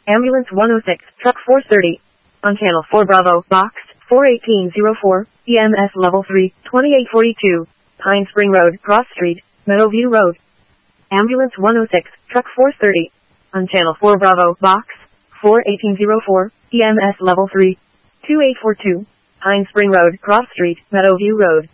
Ambulance 106, Truck 430. On Channel 4 Bravo, Box 41804, EMS Level 3, 2842. Pine Spring Road, Cross Street, Meadowview Road. Ambulance 106, Truck 430. On Channel 4 Bravo, Box 41804, EMS Level 3, 2842. Pine Spring Road, Cross Street, Meadowview Road.